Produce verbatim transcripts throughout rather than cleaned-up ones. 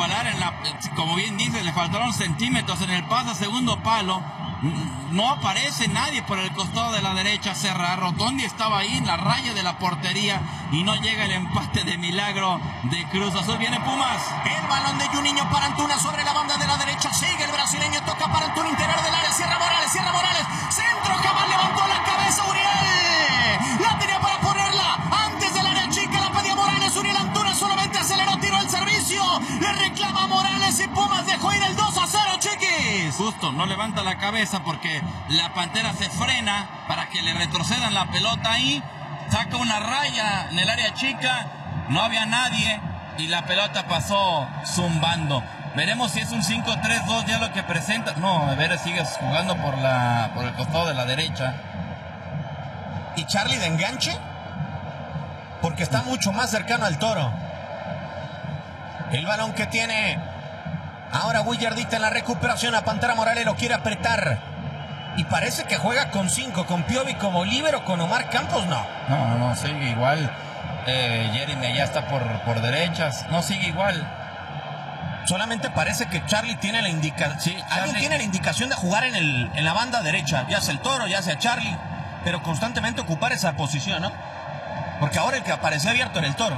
igualar en la, como bien dice, le faltaron centímetros en el pase a segundo palo. No aparece nadie por el costado de la derecha. Serra Rotondi estaba ahí en la raya de la portería y no llega el empate de milagro de Cruz Azul. Viene Pumas. El balón de Juninho para Antuna sobre la banda de la derecha. Sigue el brasileño, toca para Antuna, interior del área. Cierra Morales, cierra Morales. Centro, Cabal levantó la cabeza Uriel. La tenía para ponerla antes del área chica. La pedía Morales. Uriel Antuna solamente aceleró, tiró el servicio. Le reclama Morales y Pumas dejó ir el dos a cero, chiquis. Justo, no levanta la cabeza porque la Pantera se frena para que le retrocedan la pelota ahí, saca una raya en el área chica, no había nadie y la pelota pasó zumbando. Veremos si es un cinco tres dos ya lo que presenta. No, a ver, sigue jugando por la por el costado de la derecha. ¿Y Charlie de enganche? Porque está mucho más cercano al Toro. El balón que tiene ahora Willardita en la recuperación. La Pantera Morales lo quiere apretar. Y parece que juega con cinco, con Piovi como líbero, con Omar Campos, no. No, no, no, sigue igual. Eh, Jeremy allá está por, por derechas. No, sigue igual. Solamente parece que Charlie tiene la indicación. Sí, Charlie Alguien tiene la indicación de jugar en, el, en la banda derecha. Ya sea el Toro, ya sea Charlie. Pero constantemente ocupar esa posición, ¿no? Porque ahora el que apareció abierto era el Toro.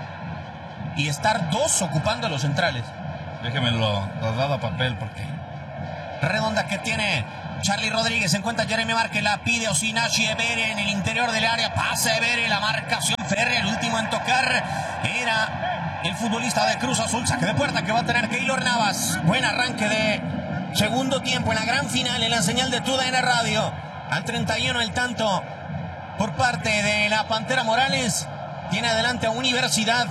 Y estar dos ocupando los centrales. Déjemelo trasladado a papel porque... Redonda que tiene Charlie Rodríguez, se encuentra Jeremy Márquez, la pide Osinachi Ebere en el interior del área, pasa Ebere, la marcación férrea, el último en tocar era el futbolista de Cruz Azul, saque de puerta que va a tener Keylor Navas. Buen arranque de segundo tiempo en la gran final en la señal de T U D N Radio. Al treinta y uno el tanto por parte de la Pantera Morales, tiene adelante a Universidad.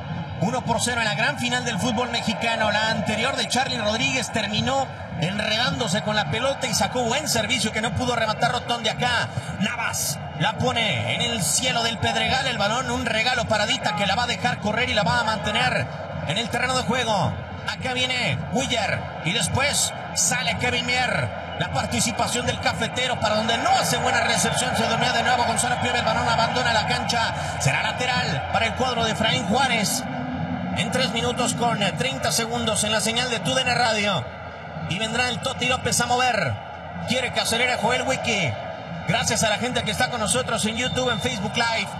uno por cero en la gran final del fútbol mexicano. La anterior de Charlie Rodríguez terminó enredándose con la pelota y sacó buen servicio que no pudo rematar Rotondi acá. Navas la pone en el cielo del Pedregal. El balón, un regalo paradita que la va a dejar correr y la va a mantener en el terreno de juego. Acá viene Willer y después sale Kevin Mier. La participación del cafetero para donde no hace buena recepción. Se dormía de nuevo Gonzalo Piovi. El balón abandona la cancha. Será lateral para el cuadro de Efraín Juárez. En tres minutos con treinta segundos en la señal de T U D N Radio. Y vendrá el Toti López a mover. Quiere que acelere Joel Wiki. Gracias a la gente que está con nosotros en YouTube, en Facebook Live.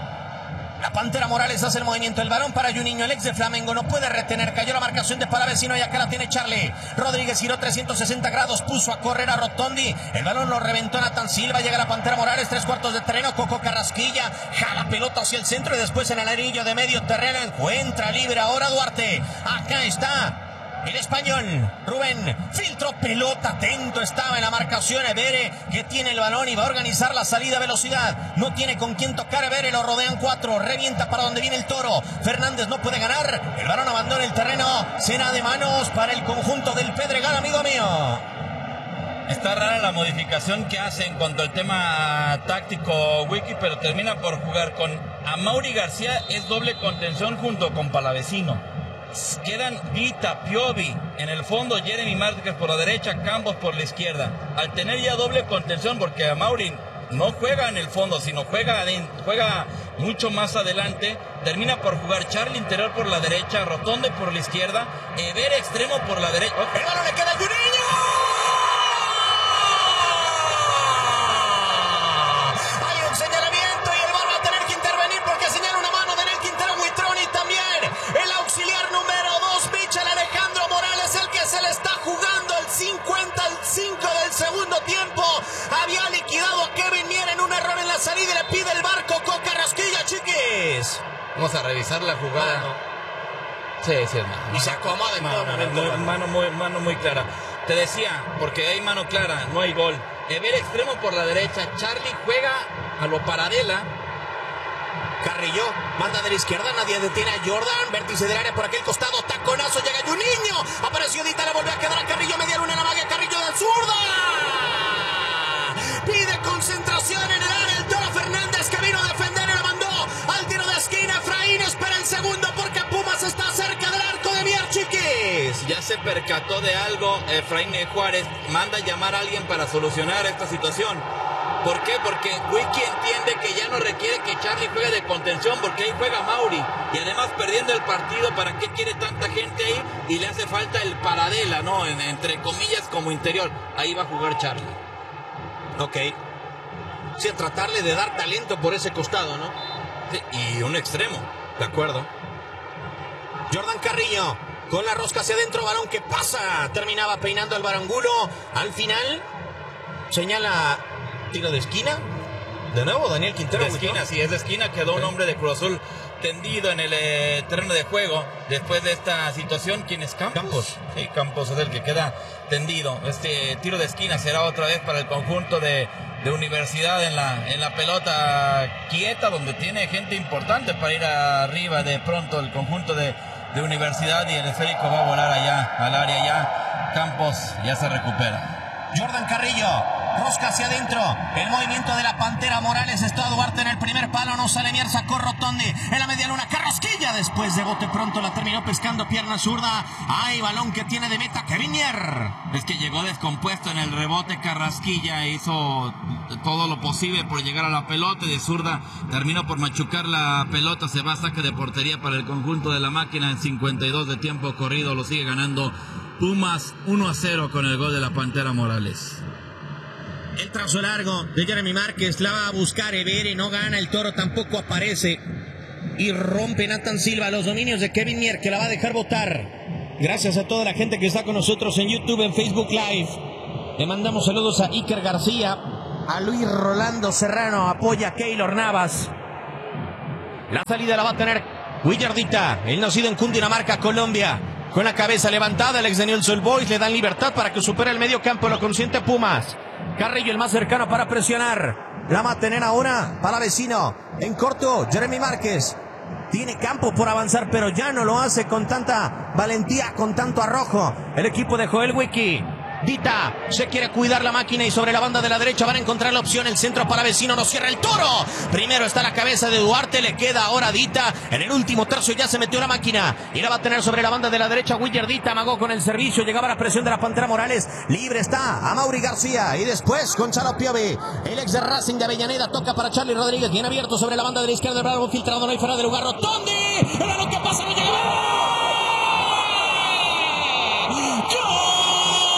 La Pantera Morales hace el movimiento. El balón para Juninho, el ex de Flamengo. No puede retener. Cayó la marcación de Palavecino y acá la tiene Charlie. Rodríguez giró trescientos sesenta grados. Puso a correr a Rotondi. El balón lo reventó Nathan Silva. Llega la Pantera Morales. Tres cuartos de terreno. Coco Carrasquilla. Jala pelota hacia el centro y después en el anillo de medio terreno. Encuentra libre ahora Duarte. Acá está el español, Rubén, filtró pelota, atento estaba en la marcación Ebere, que tiene el balón y va a organizar la salida a velocidad. No tiene con quién tocar Ebere, lo rodean cuatro, revienta para donde viene el Toro. Fernández no puede ganar, el balón abandona el terreno, cena de manos para el conjunto del Pedregal, amigo mío. Está rara la modificación que hace en cuanto al tema táctico Wiki, pero termina por jugar con Amaury García, es doble contención junto con Palavecino. Quedan Vita, Piovi en el fondo, Jeremy Márquez por la derecha, Campos por la izquierda. Al tener ya doble contención, porque Amaury no juega en el fondo, sino juega, juega mucho más adelante, termina por jugar Charlie interior por la derecha, Rotondi por la izquierda, Ebere extremo por la derecha. ¡El balón le queda a Juninho! cincuenta y cinco del segundo tiempo. Había liquidado a Kevin Mier en un error en la salida y le pide el barco con Carrasquilla, chiquis. Vamos a revisar la jugada. Mano. Sí, sí es mano. Y se acomoda en todo momento. Muy, mano, muy, mano muy clara. Te decía, porque hay mano clara, no hay gol. Ever extremo por la derecha. Charlie juega a lo Paradela. Carrillo, manda de la izquierda, nadie detiene a Jordan, vértice del área por aquel costado, taconazo, llega Juninho, apareció Dita, le volvió a quedar a Carrillo, media luna, la magia, Carrillo del zurda, pide concentración en el área, el Toro Fernández que vino a defender y la mandó al tiro de esquina, Efraín espera el segundo porque Pumas está cerca del arco de Mier, chiquis. Ya se percató de algo Efraín Juárez, manda a llamar a alguien para solucionar esta situación. ¿Por qué? Porque Wiki entiende que ya no requiere que Charlie juegue de contención, porque ahí juega Mauri. Y además perdiendo el partido, ¿para qué quiere tanta gente ahí? Y le hace falta el paradela, ¿no? En, entre comillas, como interior. Ahí va a jugar Charlie. Ok. Sí, a tratarle de dar talento por ese costado, ¿no? Sí, y un extremo. De acuerdo. Jordan Carrillo con la rosca hacia adentro, balón que pasa. Terminaba peinando el barangulo. Al final señala tiro de esquina. De nuevo Daniel Quintero. De esquina, sí, es de esquina. Quedó un hombre de Cruz Azul tendido en el eh, terreno de juego después de esta situación. ¿Quién es Campos? Campos. Sí, Campos es el que queda tendido. Este tiro de esquina será otra vez para el conjunto de, de Universidad en la, en la pelota quieta, donde tiene gente importante para ir arriba. De pronto el conjunto de, de Universidad, y el esférico va a volar allá al área. Ya Campos ya se recupera. Jordan Carrillo, rosca hacia adentro, el movimiento de la Pantera Morales. Está Duarte en el primer palo, no sale Mier, sacó Rotondi en la media luna, Carrasquilla después de bote pronto la terminó pescando, pierna zurda. Hay balón que tiene de meta Kevin Mier. Es que llegó descompuesto en el rebote Carrasquilla, hizo todo lo posible por llegar a la pelota, y de zurda terminó por machucar la pelota. Se va a saque de portería para el conjunto de la máquina en cincuenta y dos de tiempo corrido. Lo sigue ganando Pumas uno a cero con el gol de la Pantera Morales. El trazo largo de Jeremy Márquez, la va a buscar Evere, no gana, el Toro tampoco aparece. Y rompe Nathan Silva los dominios de Kevin Mier, que la va a dejar botar. Gracias a toda la gente que está con nosotros en YouTube, en Facebook Live. Le mandamos saludos a Iker García, a Luis Rolando Serrano, apoya a Keylor Navas. La salida la va a tener Willardita, el nacido en Cundinamarca, Colombia. Con la cabeza levantada, el ex de Newell's Old Boys le dan libertad para que supere el medio campo, lo consiente Pumas. Carrillo el más cercano para presionar. La va a tener ahora para vecino. En corto, Jeremy Márquez. Tiene campo por avanzar, pero ya no lo hace con tanta valentía, con tanto arrojo. El equipo de Joel Wiki. Dita se quiere cuidar la máquina y sobre la banda de la derecha van a encontrar la opción. El centro para vecino, no cierra el Toro. Primero está la cabeza de Duarte, le queda ahora Dita. En el último tercio ya se metió la máquina y la va a tener sobre la banda de la derecha. Willer Dita amagó con el servicio, llegaba la presión de la Pantera Morales. Libre está a Mauri García y después Gonzalo Piovi, el ex de Racing de Avellaneda, toca para Charlie Rodríguez, bien abierto sobre la banda de la izquierda. El Bravo filtrado, no hay fuera de lugar. Rotondi, era lo que pasa, no llega.